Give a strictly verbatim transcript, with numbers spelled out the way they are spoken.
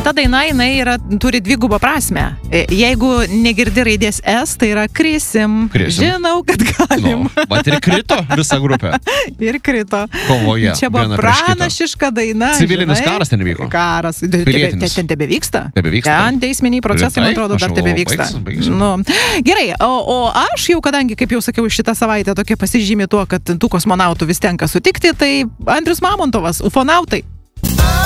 šita daina, jinai yra, turi dvigubą prasmę. Jeigu negirdi raidės S, tai yra krisim. Krisim. Žinau, kad galim. Nu, bet ir krito visa grupė. Ir krito. Kovoje. Čia buvo viena prieš kitą. pranašiška daina. Civilinis žinai. karas ten vyko. Karas. Tebe, Pilietinis. ten tebevyksta. Tebevyksta. Ten teisminiai procesai, man Taip, atrodo, aš dar jau tebevyksta. baigsim, baigsim. Nu, gerai, o, o aš jau, kadangi, kaip jau sakiau, šitą savaitę tokia pasižymė tuo, kad tų kosmonautų vis tenka sutikti, tai Andrius Mamontovas, ufonautai.